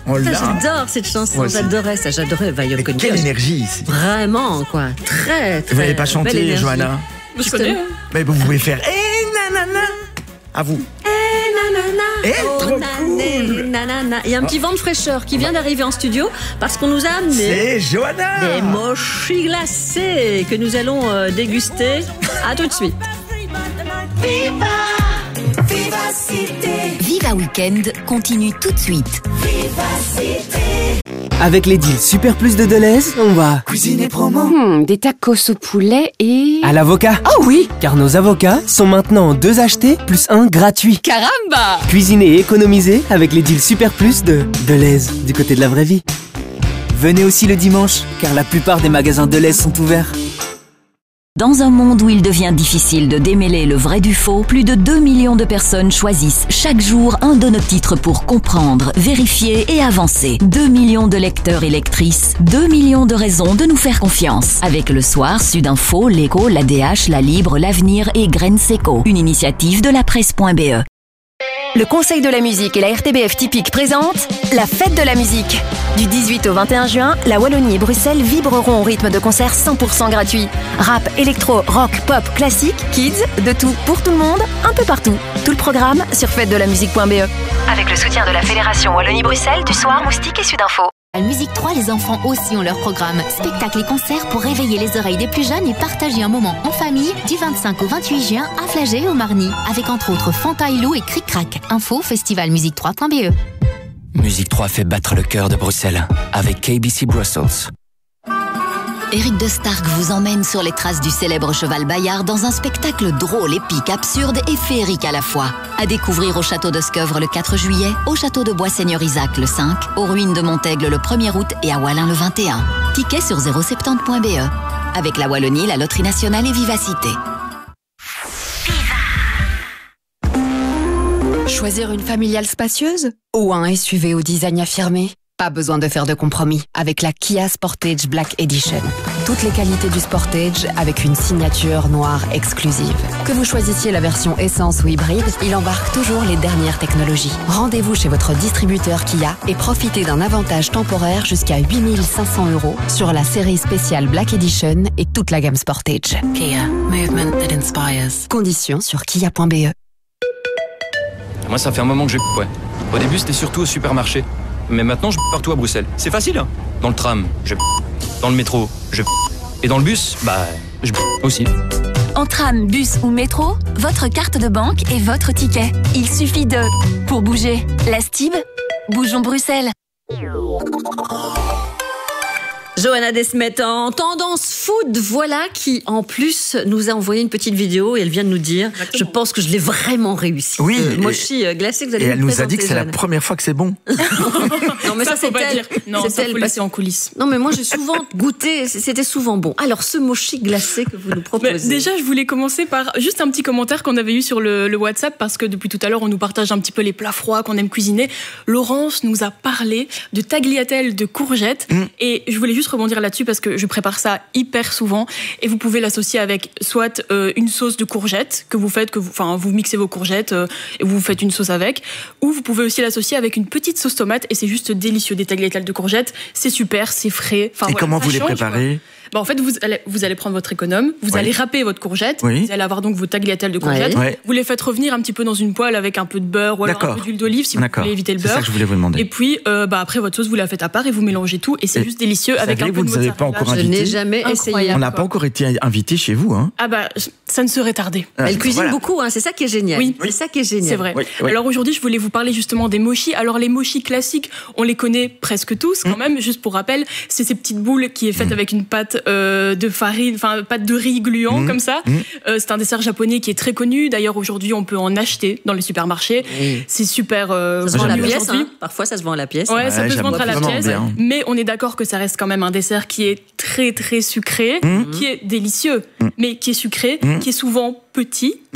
J'adore cette chanson, j'adorais ça, j'adorais Violet. Quelle énergie ici. Vraiment, quoi. Très, très. Vous n'avez pas chanté, Johanna? Je connais. Mais vous pouvez faire nanana. À vous. Trop cool. Nanana. Il y a un petit vent de fraîcheur qui vient d'arriver en studio parce qu'on nous a amené C'est Johanna. des mochis glacés que nous allons déguster. À tout de suite. Viva Weekend continue tout de suite. Avec les deals Super Plus de Deleuze, on va Cuisine promo. Des tacos au poulet et... à l'avocat. Oh oui! Car nos avocats sont maintenant 2 achetés plus 1 gratuit. Caramba! Cuisiner et économiser avec les deals Super Plus de Deleuze, du côté de la vraie vie. Venez aussi le dimanche, car la plupart des magasins Deleuze sont ouverts. Dans un monde où il devient difficile de démêler le vrai du faux, plus de 2 millions de personnes choisissent chaque jour un de nos titres pour comprendre, vérifier et avancer. 2 millions de lecteurs et lectrices, 2 millions de raisons de nous faire confiance. Avec Le Soir, Sudinfo, L'Écho, l'ADH, La Libre, L'Avenir et Graines Seco. Une initiative de la presse.be. Le Conseil de la musique et la RTBF Typique présentent la Fête de la musique. Du 18 au 21 juin, la Wallonie et Bruxelles vibreront au rythme de concerts 100% gratuits. Rap, électro, rock, pop, classique, kids, de tout pour tout le monde, un peu partout. Tout le programme sur fêtedelamusique.be. Avec le soutien de la Fédération Wallonie-Bruxelles, du Soir, Moustique et Sudinfo. À Musique 3, les enfants aussi ont leur programme. Spectacles et concerts pour réveiller les oreilles des plus jeunes et partager un moment en famille du 25 au 28 juin à Flagey au Marny. Avec entre autres Fantailou et Cric Crac. Info festivalmusique3.be. Musique 3 fait battre le cœur de Bruxelles avec KBC Brussels. Éric de Stark vous emmène sur les traces du célèbre cheval Bayard dans un spectacle drôle, épique, absurde et féerique à la fois. À découvrir au château de Sceuvres le 4 juillet, au château de Bois-Seigneur-Isaac le 5, aux ruines de Montaigle le 1er août et à Wallin le 21. Tickets sur 070.be. Avec la Wallonie, la Loterie Nationale et Vivacité. Choisir une familiale spacieuse ou un SUV au design affirmé? Pas besoin de faire de compromis avec la Kia Sportage Black Edition. Toutes les qualités du Sportage avec une signature noire exclusive. Que vous choisissiez la version essence ou hybride, il embarque toujours les dernières technologies. Rendez-vous chez votre distributeur Kia et profitez d'un avantage temporaire jusqu'à 8 500 € sur la série spéciale Black Edition et toute la gamme Sportage. Kia, movement that inspires. Conditions sur kia.be. Moi, ça fait un moment que ouais. Au début, c'était surtout au supermarché. Mais maintenant, je partout à Bruxelles. C'est facile, hein. Dans le tram, je dans le métro, je et dans le bus, je aussi. En tram, bus ou métro, votre carte de banque est votre ticket. Il suffit de... Pour bouger, la Stib, bougeons Bruxelles. Johanna Desmet en tendance food, voilà, qui en plus nous a envoyé une petite vidéo et elle vient de nous dire, je pense que je l'ai vraiment réussi. Oui. Mochi glacé que vous allez nous présenter. Et elle nous a dit que c'est la Jeanne. première fois que c'est bon. Non mais ça c'est elle. Non, ça faut laisser en coulisses. Non mais moi j'ai souvent goûté, c'était souvent bon. Alors ce mochi glacé que vous nous proposez. Déjà, je voulais commencer par juste un petit commentaire qu'on avait eu sur le WhatsApp parce que depuis tout à l'heure, on nous partage un petit peu les plats froids qu'on aime cuisiner. Laurence nous a parlé de tagliatelle de courgettes et je voulais juste rebondir là-dessus parce que je prépare ça hyper souvent et vous pouvez l'associer avec soit une sauce de courgettes que vous faites, vous mixez vos courgettes et vous faites une sauce avec, ou vous pouvez aussi l'associer avec une petite sauce tomate et c'est juste délicieux. Des tagliatelles de courgettes, c'est super, c'est frais. Et voilà, comment vous les préparez ? En fait, vous allez prendre votre économe, vous allez râper votre courgette, vous allez avoir donc vos tagliatelles de courgettes, vous les faites revenir un petit peu dans une poêle avec un peu de beurre ou alors un peu d'huile d'olive si vous voulez éviter le beurre. C'est ça que je voulais vous demander. Et puis, après votre sauce, vous la faites à part et vous mélangez tout et c'est juste délicieux avec un peu de mozzarella. Vous n'avez pas encore invité. Je n'ai jamais essayé. On n'a pas encore été invité chez vous, hein. Ça ne serait tardé. Elle cuisine beaucoup, hein, c'est ça qui est génial. Oui, c'est ça qui est génial. C'est vrai. Alors aujourd'hui, je voulais vous parler justement des mochis. Alors les mochis classiques, on les connaît presque tous quand même. Juste pour rappel, c'est ces petites boules qui est faite avec une pâte de farine, pâte de riz gluant comme ça. C'est un dessert japonais qui est très connu. D'ailleurs aujourd'hui, on peut en acheter dans les supermarchés. C'est super. Ça se vend à la pièce. Hein. Parfois, ça se vend à la pièce. Ouais, ça peut se vendre à la pièce. Bien. Mais on est d'accord que ça reste quand même un dessert qui est très très sucré, qui est délicieux, mais qui est sucré, qui est souvent petit.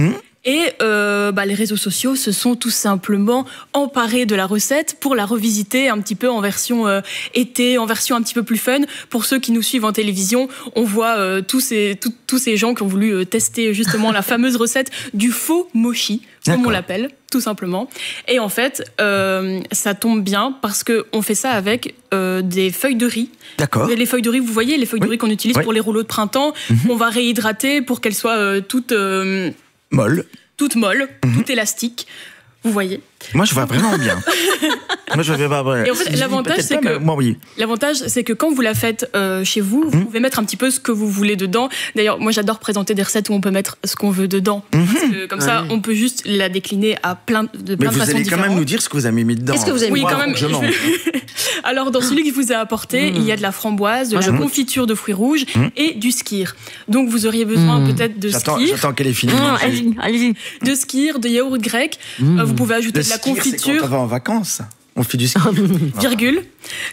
Et les réseaux sociaux se sont tout simplement emparés de la recette pour la revisiter un petit peu en version été, en version un petit peu plus fun. Pour ceux qui nous suivent en télévision, on voit tous ces gens qui ont voulu tester justement la fameuse recette du faux mochi, comme on l'appelle, tout simplement. Et en fait, ça tombe bien parce qu'on fait ça avec des feuilles de riz. D'accord. Les feuilles de riz, vous voyez, les feuilles de riz qu'on utilise pour les rouleaux de printemps, on va réhydrater pour qu'elles soient toutes... molle. Toute molle, toute élastique. Vous voyez. Moi, je vois vraiment bien. Moi, je vois pas. Et en fait, l'avantage, c'est que moi, oui. L'avantage, c'est que quand vous la faites chez vous, vous pouvez mettre un petit peu ce que vous voulez dedans. D'ailleurs, moi, j'adore présenter des recettes où on peut mettre ce qu'on veut dedans. Parce que, comme ça, on peut juste la décliner à plein de façons différentes. Mais vous allez quand même nous dire ce que vous avez mis dedans. Est-ce que vous avez Oui, quand même. Alors, dans celui que je vous ai apporté, il y a de la framboise, de la confiture de fruits rouges et du skyr. Donc, vous auriez besoin peut-être de skyr. J'attends qu'elle est finie. Allez-y. De skyr, de yaourt grec. Vous pouvez ajouter de la confiture. C'est quand on va en vacances. On fait du ski. Virgule.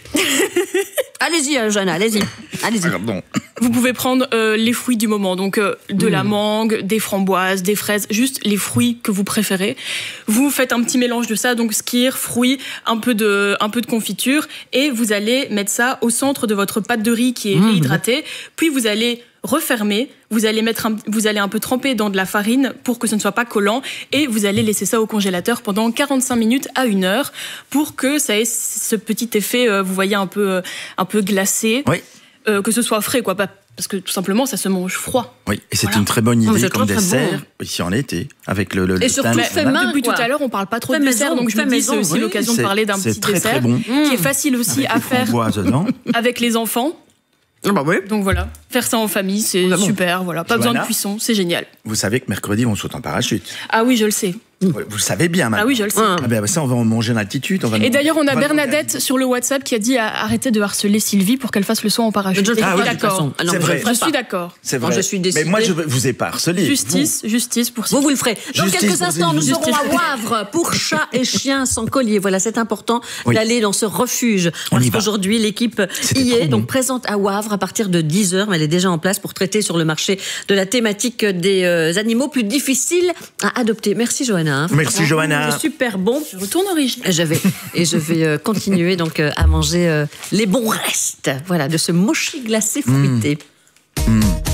Allez-y, Johanna, allez-y. Pardon. Vous pouvez prendre les fruits du moment, donc de la mangue, des framboises, des fraises, juste les fruits que vous préférez. Vous faites un petit mélange de ça, donc skyr, fruits, un peu de confiture, et vous allez mettre ça au centre de votre pâte de riz qui est réhydratée. Puis vous allez refermer, vous allez un peu tremper dans de la farine pour que ce ne soit pas collant, et vous allez laisser ça au congélateur pendant 45 minutes à 1 heure pour que ça ait ce petit effet, vous voyez, un peu glacé. Oui. Que ce soit frais, quoi, parce que tout simplement ça se mange froid. Oui, et c'est une très bonne idée comme dessert ici en été avec le et surtout fait main. Depuis tout à l'heure, on parle pas trop de dessert, donc je me dis c'est aussi l'occasion de parler d'un petit dessert très bon. Qui est facile aussi à faire avec les enfants. Bah oui. Donc voilà, faire ça en famille, c'est super. Voilà, pas besoin de cuisson, c'est génial. Vous savez que mercredi on saute en parachute. Ah oui, je le sais. Vous le savez bien maintenant. Ah oui, je le sais. Ah ben ça, on va en manger en altitude. Et d'ailleurs, on a Bernadette sur le WhatsApp qui a dit arrêtez de harceler Sylvie pour qu'elle fasse le saut en parachute. Je suis d'accord. C'est vrai. Je suis d'accord. C'est vrai. Je suis décidée. Mais moi, je vous ai pas harcelé. Justice pour Sylvie. Vous le ferez. Dans quelques instants, nous serons à Wavre pour chats et chiens sans collier. Voilà, c'est important d'aller dans ce refuge. Aujourd'hui, l'équipe y est, donc présente à Wavre à partir de 10h, mais elle est déjà en place pour traiter sur le marché de la thématique des animaux plus difficiles à adopter. Merci Johanna. Merci Johanna. C'est super bon. Je retourne au régime. Je vais continuer donc à manger les bons restes, voilà, de ce mochi glacé fruité.